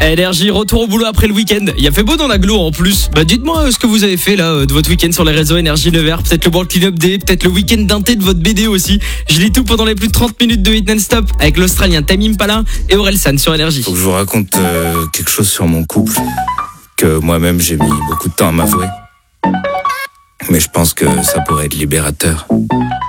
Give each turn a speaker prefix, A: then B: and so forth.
A: Énergie, retour au boulot après le week-end. Il a fait beau dans l'agglo en plus. Dites-moi ce que vous avez fait là de votre week-end sur les réseaux Énergie Nevers. Peut-être le World Clean-up Day, peut-être le week-end d'inté de votre BD aussi. Je lis tout pendant les plus de 30 minutes de Hit Non-Stop avec l'Australien Tamim Impala et Orelsan sur Énergie.
B: Faut que je vous raconte quelque chose sur mon couple que moi-même j'ai mis beaucoup de temps à m'avouer. Mais je pense que ça pourrait être libérateur.